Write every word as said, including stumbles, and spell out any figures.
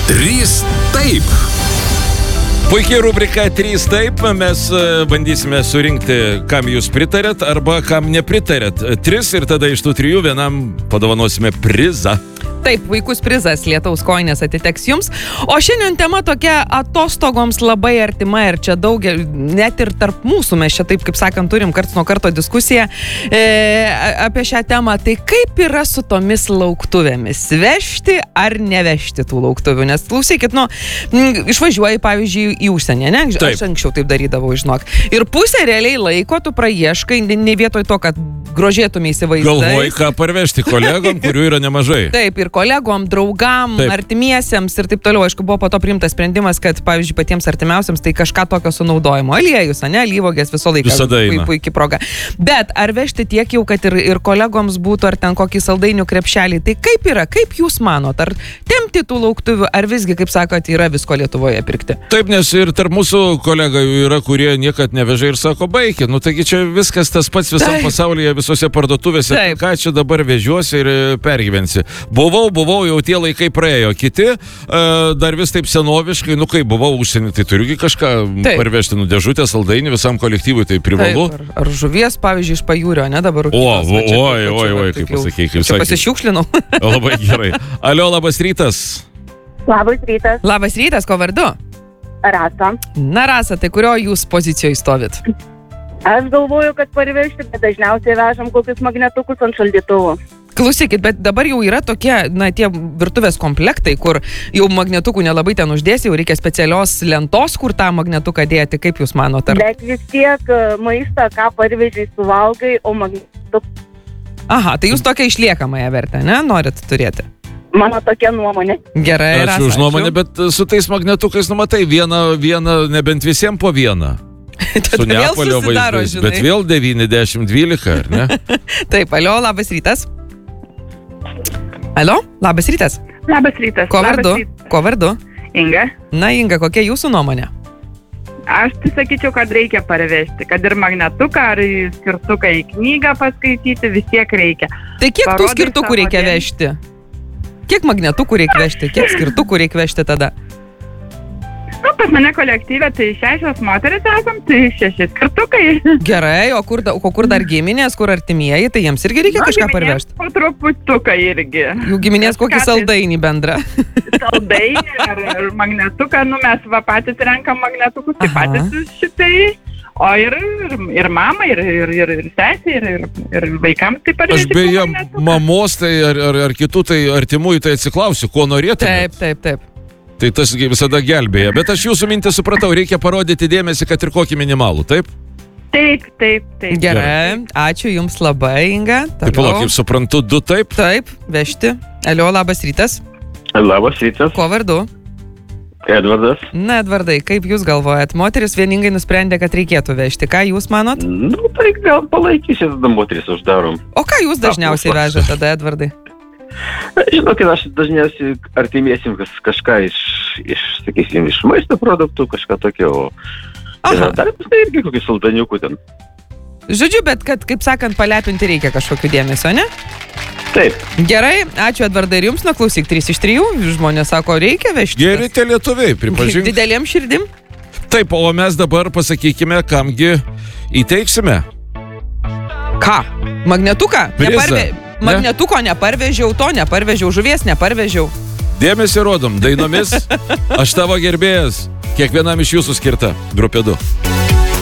Trys taip. Puikiai rubrika trys taip. Mes bandysime surinkti, kam jūs pritarėt arba kam nepritarėt. Tris ir tada iš tų trijų vienam padovanosime prizą. Taip, puikus prizas Lietaus kojinės atiteks jums. O šiandien tema tokia atostogoms labai artima ir čia daugia, net ir tarp mūsų mes čia taip, kaip sakant, turim karts nuo karto diskusiją e, apie šią temą. Tai kaip yra su tomis lauktuvėmis? Vežti ar nevežti tų lauktuvių? Nes klausykit, nu, išvažiuoji, pavyzdžiui, į užsienį, ne? Aš taip. Anksčiau taip darydavau, žinok. Ir pusę realiai laiko tu praieškai, ne vietoj to, kad grožėtumėsi vaizdais. Galvoji, ką parvežti kolegom, kurių yra nemažai. Taip, ir kolegom, draugam, taip. Artimiesiems ir taip toliau. Aišku, buvo po to priimtas sprendimas, kad, pavyzdžiui, patiems artimiausiams tai kažką tokio sunaudojimo. Aliejus, ne, alyvuogės visą laiką. Visada eina. Puikiai proga. Bet ar vežti tiek jau, kad ir, ir kolegoms būtų, ar ten kokį saldainių krepšelį? Tai kaip yra? Kaip jūs manot? Ar tempti tų lauktuvių, ar visgi, kaip sakot, yra visko Lietuvoje pirkti? Taip, nes ir tarp mūsų kolegų yra, kurie niekad neveža ir sako, baikit. Nu, taigi čia viskas tas pats visam taip. Pasaulyje, visose parduotuvėse. Taip. Ką čia dabar vežiuosi ir pergyvensi? Buvau, buvau, jau tie laikai praėjo. Kiti uh, dar vis taip senoviškai, nu kai buvau užsienį, tai turiu kažką taip. Parvežti, nu dėžutę, saldainį visam kolektyvui, tai privalu. Taip, ar, ar žuvies, pavyzdžiui, iš pajūrio, ne dabar? O, o, oi, oi, oi, kaip pasakei, kaip sakė. Pasišiukšlinau. Labai gerai. Alio, labas rytas. Labas rytas. Labas rytas, ko vardu? Rasa. Na, Rasa, tai kurio jūs pozicijoje stovit? Aš galvoju, kad parvežti, bet dažniausiai vežam kokius magnetukus ant šaldytuvo. Klausykit, bet dabar jau yra tokie, na, tie virtuvės komplektai, kur jau magnetukų nelabai ten uždėsi, jau reikia specialios lentos, kur tą magnetuką dėti, kaip jūs manote? Bet vis tiek maistą, ką parvežiai, suvalgai, o magnetuką... Aha, tai jūs tokią išliekamąją vertę, ne, norit turėti? Mano tokia nuomonė. Gerai, Rasa. Ačiū už nuomonę, bet su tais magnetukais, nu matai, vieną, vieną, nebent visiems po vieną. Su Neapolio vaizdais, žinai. Bet vėl devyni, dešimt, dvylika, ar ne? Taip, alio, labas rytas. Alio, labas rytas. Labas rytas. Ko vardu? Rytas. Ko vardu? Inga. Na, Inga, kokia jūsų nuomonė? Aš tai sakyčiau, kad reikia parvežti, kad ir magnetuką, ar skirtuką į knygą paskaityti, vis tiek reikia. Tai kiek Parodai tų skirtukų reikia dien... vežti? Kiek magnetukų reikia vežti? Kiek skirtukų reikia vežti tada? Nu, pas mane kolektyvė, tai šešios moteris esam, tai šeši skirtukai. Gerai, o kur, o kur dar giminės, kur artimieji, tai jiems irgi reikia nu, kažką parvežti? Po truputuką irgi. Jų giminės kokį saldainį bendrą. Saldainį ar, ar magnetuką, nu mes va patys renkam magnetukus, tai Aha. patys šitai. O ir, ir, ir mama, ir, ir, ir, ir sesė, ir, ir, ir vaikams tai parvežti. Aš beje, mamos tai ar, ar, ar kitų tai artimųjų tai atsiklausiu, ko norėtumėte. Taip, taip, taip. Tai tas visada gelbėja. Bet aš jūsų mintį supratau, reikia parodyti dėmesį, kad ir kokį minimalų, taip? Taip, taip, taip. Gerai, ačiū jums labai, Inga. Taip, palauk, kaip suprantu, du taip? Taip, vežti. Alio, labas rytas. Labas rytas. Ko vardu? Edvardas. Na, Edvardai, kaip jūs galvojat? Moteris vieningai nusprendė, kad reikėtų vežti. Ką jūs manot? Nu, tai gal palaikysit, tada moteris uždarom. O ką jūs dažniausiai vežate tada, Edvardai? Žinokit, aš dažniausiai artimiesiems kažką iš, iš, sakysim, iš maisto produktų, kažką tokio. Aha. Dar tai irgi kokį saldaniukų ten. Žodžiu, bet kad, kaip sakant, palepinti reikia kažkokiu dėmesio, ne? Taip. Gerai, ačiū Edvardai ir jums, na klausyk, trys iš trijų, žmonės sako, reikia vežti. Geri tie lietuviai, pripažink. Didelėm širdim? Taip, o mes dabar pasakykime, kamgi įteiksime. Ką? Magnetuką? Prizą. Neparve... Magnetuko neparvežiau, to neparvežiau, žuvies neparvežiau. Dėmesį rodom, dainomis. Aš tavo gerbėjas. Kiekvienam iš jūsų skirta. Grupė du.